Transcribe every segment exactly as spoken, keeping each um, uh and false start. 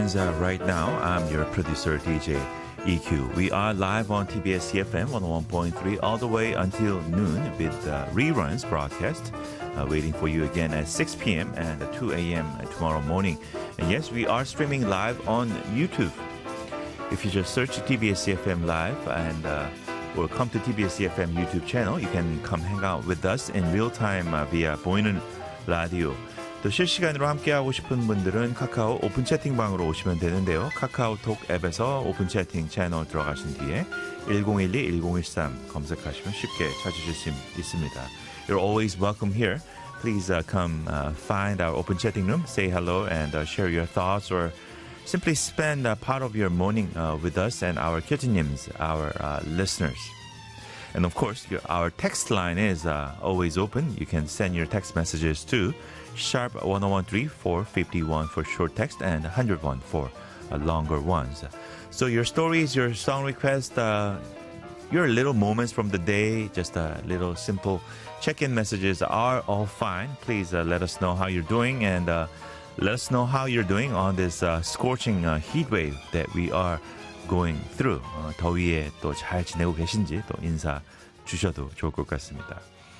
Uh, right now, I'm your producer, D J E Q. We are live on T B S C F M one oh one point three all the way until noon with uh, reruns broadcast. Uh, waiting for you again at six p.m. and at two a.m. tomorrow morning. And yes, we are streaming live on YouTube. If you just search T B S C F M Live and uh, or come to T B S C F M YouTube channel, you can come hang out with us in real time uh, via 보이는 라디오. 또 실시간으로 함께하고 싶은 분들은 카카오 오픈 채팅방으로 오시면 되는데요. 카카오톡 앱에서 오픈 채팅 채널 들어가신 뒤에 일공일이 일공일삼 검색하시면 쉽게 찾으실 수 있습니다. You're always welcome here. Please uh, come uh, find our open chatting room, say hello, and uh, share your thoughts, or simply spend a part of your morning uh, with us and our 교수님s, our uh, listeners. And of course, your, our text line is uh, always open. You can send your text messages to sharp one oh one three four fifty-one for short text and one oh one for uh, longer ones. So your stories, your song requests, uh, your little moments from the day, just a little simple check-in messages are all fine. Please uh, let us know how you're doing, and uh, let us know how you're doing on this uh, scorching uh, heat wave that we are going through. 어, 더위에 또 잘 지내고 계신지 또 인사 주셔도 좋을 것 같습니다.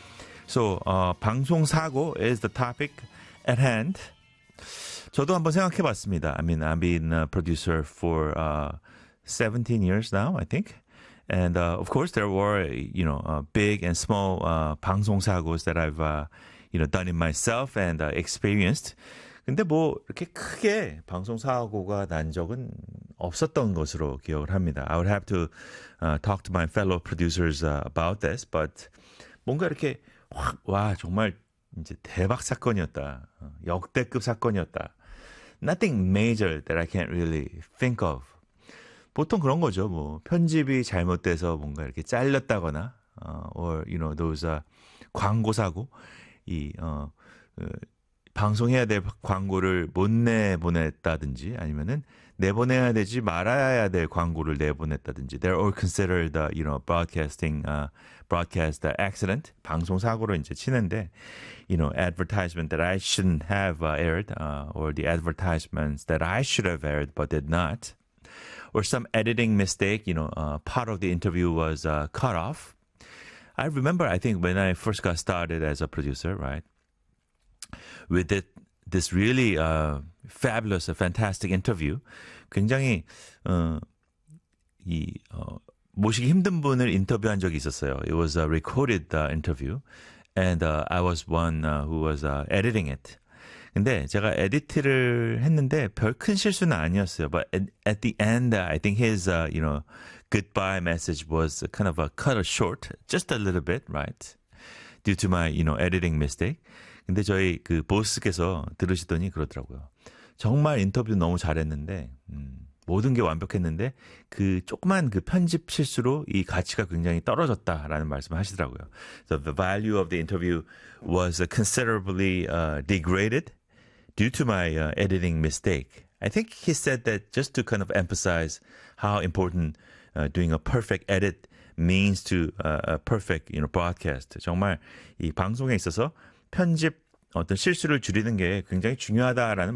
So, uh, 방송 사고 is the topic at hand. 저도 한번 생각해 봤습니다. I mean, I've been a producer for uh, seventeen years now, I think. And uh, of course, there were, you know, uh, big and small uh, 방송 사고s that I've, uh, you know, done it myself and uh, experienced. 근데 뭐 이렇게 크게 방송 사고가 난 적은 없었던 것으로 기억을 합니다. I would have to uh, talk to my fellow producers uh, about this, but 뭔가 이렇게 확, 와, 정말 이제 대박 사건이었다. 역대급 사건이었다. Nothing major that I can't really think of. 보통 그런 거죠. 뭐 편집이 잘못돼서 뭔가 이렇게 잘렸다거나, uh, or you know those uh, 광고 사고, 이 어, 어, 방송해야 될 광고를 못 내보냈다든지 아니면은 내보내야 되지 말아야 될 광고를 내보냈다든지. They're all considered, uh, you know, broadcasting, uh, broadcast accident, 방송 사고로 이제 치는데, you know, advertisement that I shouldn't have uh, aired, uh, or the advertisements that I should have aired but did not, or some editing mistake, you know, uh, part of the interview was uh, cut off. I remember, I think when I first got started as a producer, right, with it, this really uh, fabulous, a fantastic interview. 굉장히 어, 이 어, 모시기 힘든 분을 인터뷰한 적이 있었어요. It was a recorded uh, interview, and uh, I was one uh, who was uh, editing it. 근데 제가 에디트를 했는데 별 큰 실수는 아니었어요. But at, at the end, uh, I think his, uh, you know, goodbye message was kind of a cut short, just a little bit, right? Due to my, you know, editing mistake. 근데 저희 그 보스께서 들으시더니 그러더라고요. 정말 인터뷰 너무 잘했는데, 음, 모든 게 완벽했는데, 그 조그만 그 편집 실수로 이 가치가 굉장히 떨어졌다라는 말씀을 하시더라고요. So the value of the interview was uh, considerably uh, degraded due to my uh, editing mistake. I think he said that just to kind of emphasize how important uh, doing a perfect edit means to uh, a perfect, you know, broadcast. 정말 이 방송에 있어서 편집 어떤 실수를 줄이는 게 굉장히 중요하다라는